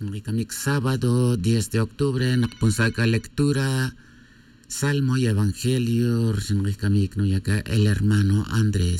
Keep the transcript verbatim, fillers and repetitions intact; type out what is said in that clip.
Ricamic sábado diez de octubre, Nakpunsaca lectura, Salmo y Evangelio, Ricamic no yaca el hermano Andrés.